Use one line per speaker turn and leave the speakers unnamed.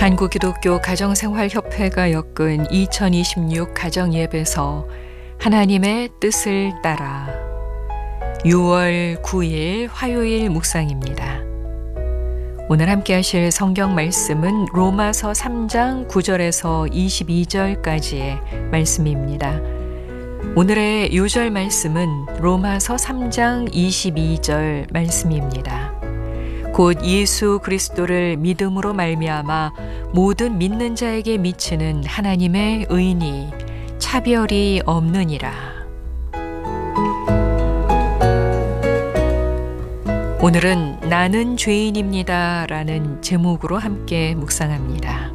한국기독교 가정생활협회가 엮은 2026 가정예배서 하나님의 뜻을 따라 6월 9일 화요일 묵상입니다. 오늘 함께 하실 성경 말씀은 로마서 3장 9절에서 22절까지의 말씀입니다. 오늘의 요절 말씀은 로마서 3장 22절 말씀입니다. 곧 예수 그리스도를 믿음으로 말미암아 모든 믿는 자에게 미치는 하나님의 의니 차별이 없느니라. 오늘은 나는 죄인입니다 라는 제목으로 함께 묵상합니다.